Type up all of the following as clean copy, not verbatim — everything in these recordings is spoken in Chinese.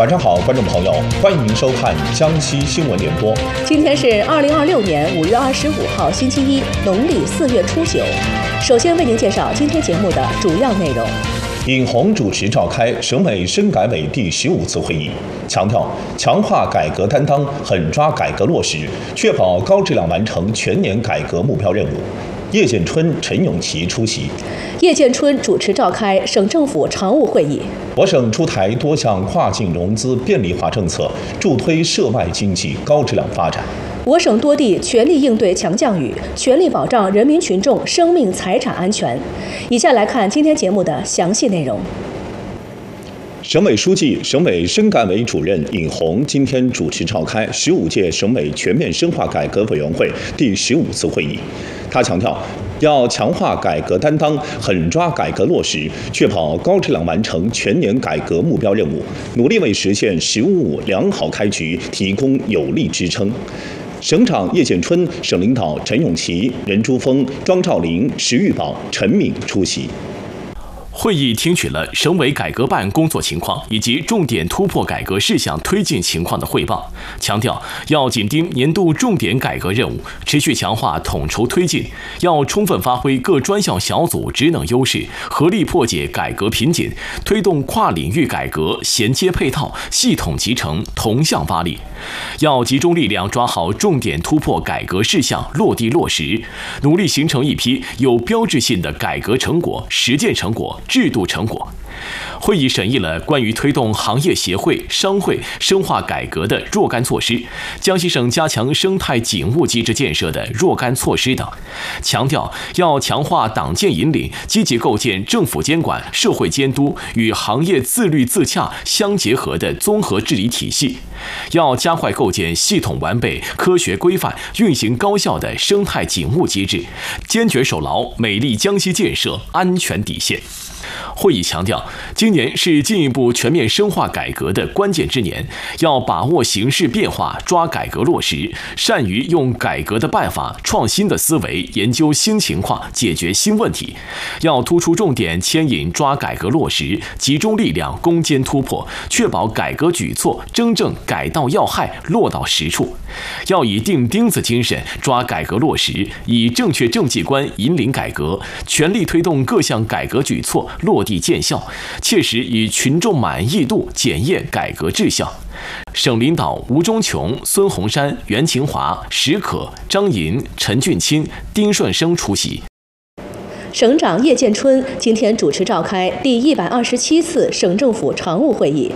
晚上好，观众朋友，欢迎您收看江西新闻联播。 今天是2026年5月25号，星期一，农历4月初9。首先为您介绍今天节目的主要内容。 尹红主持召开省委深改委第15次会议，强调强化改革担当，狠抓改革落实，确保高质量完成全年改革目标任务。叶建春、陈永琪出席。 叶建春主持召开省政府常务会议。 我省出台多项跨境融资便利化政策，助推涉外经济高质量发展。 我省多地全力应对强降雨，全力保障人民群众生命财产安全。以下来看今天节目的详细内容。 省委书记、省委深改委主任尹红今天主持召开15届省委全面深化改革委员会第15次会议。他强调，要强化改革担当，狠抓改革落实，确保高质量完成全年改革目标任务，努力为实现“十五五”良好开局提供有力支撑。省长叶建春、省领导陈永琪、任珠峰、庄兆林、石玉宝、陈敏出席。 会议听取了省委改革办工作情况以及重点突破改革事项推进情况的汇报，强调要紧盯年度重点改革任务，持续强化统筹推进，要充分发挥各专项小组职能优势，合力破解改革瓶颈，推动跨领域改革衔接配套、系统集成、同向发力。要集中力量抓好重点突破改革事项落地落实，努力形成一批有标志性的改革成果、实践成果、制度成果。会议审议了关于推动行业协会、商会深化改革的若干措施，江西省加强生态警务机制建设的若干措施等，强调要强化党建引领，积极构建政府监管、社会监督与行业自律自洽相结合的综合治理体系，要加快构建系统完备、科学规范、运行高效的生态警务机制，坚决守牢美丽江西建设安全底线。会议强调，今年是进一步全面深化改革的关键之年，要把握形势变化，抓改革落实，善于用改革的办法、创新的思维研究新情况，解决新问题。要突出重点牵引抓改革落实，集中力量攻坚突破，确保改革举措真正改到要害，落到实处。要以钉钉子精神抓改革落实，以正确政绩观引领改革，全力推动各项改革举措落地见效，切实以群众满意度检验改革质效。省领导吴忠琼、孙洪山、袁勤华、石可、张银、陈俊钦、丁顺生出席。 省长叶建春今天主持召开第127次省政府常务会议。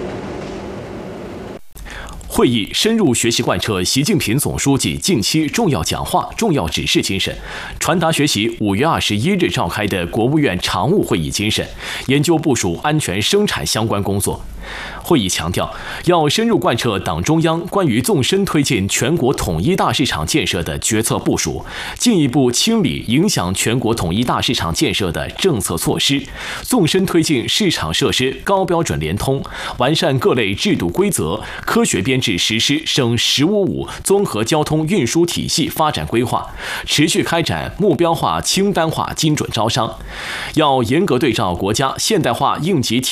会议深入学习贯彻习近平总书记近期重要讲话、重要指示精神，传达学习5月21日召开的国务院常务会议精神，研究部署安全生产相关工作。会议强调，要深入贯彻党中央关于纵深推进全国统一大市场建设的决策部署，进一步清理影响全国统一大市场建设的政策措施，纵深推进市场设施高标准联通，完善各类制度规则，科学编制实施省“15五”综合交通运输体系发展规划，持续开展目标化、清单化、精准招商。要严格对照国家现代化应急体